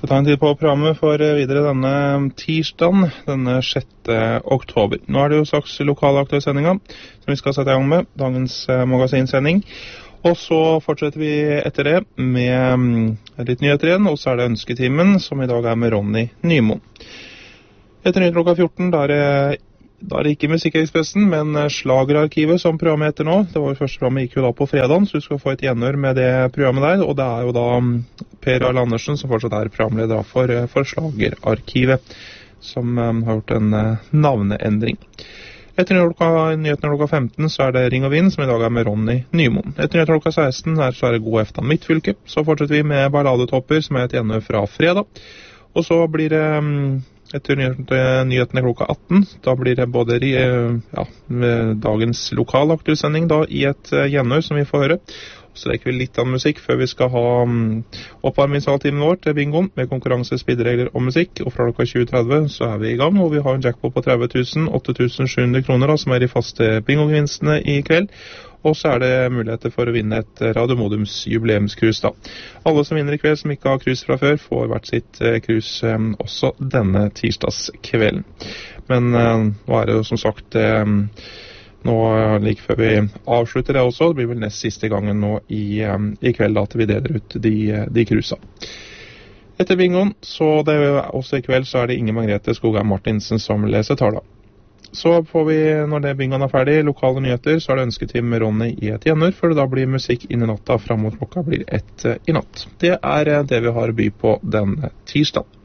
Skal ta en tid på programmet for videre denne tirsdagen, denne 6. oktober. Nå det jo straks lokalaktuellsendinga som vi skal sette i gang med, dagens magasinsending. Og så fortsetter vi etter det med litt nyheter igjen, og så det ønsketimen, som i dag med Ronny Nymoen. Etter nytt klokka 14, da det ikke Musikkekspressen, men Slagerarkivet som programmet heter nå. Det var jo første programmet gikk jo da på fredagen, så du skal få et gjenhør med det programmet der. Og det jo da Per Arl Andersen som fortsatt programleder for Slagerarkivet, som har gjort en navneendring. Etter nyhetene klokka 15 så det Ring og Vind, som i dag med Ronny Nymoen. Etter nyhetene klokka 16 så det God Eftan Midtfylke. Så fortsetter vi med Balladetopper, som et gjenhør fra fredag. Og så blir det etter nyhetene klokka 18, da blir det både dagens lokalaktuellsending da i et gjenhør som vi får høre. Så rekker vi litt av musikk før vi skal ha oppvarmingsaltimen vår til bingoen med konkurranse, spilleregler og musikk. Og fra klokka 20.30 så vi i gang, og vi har en jackpot på 30 000, 8.700 kroner da, som de faste bingogevinstene i kveld. Og så det muligheter for å vinne et Radio Modums jubileumskrus da. Alle som vinner i kveld som ikke har krus fra før, får hvert sitt krus også denne tirsdagskvelden. Men nå det jo som sagt nå like før vi avslutter det også. Det blir vel nest siste gangen nå i kveld da, til vi deler ut de krusa. Etter bingoen, så det også i kveld, så det Inge Margrethe Skogheim Martinsen som leser tala. Så får vi, når det bingoen ferdig, lokale nyheter, så det ønsketime med Ronny i et gjenhør, før det da blir musikk inn i natta, frem mot klokka blir 1 i natt. Det det vi har å by på denne tirsdagen.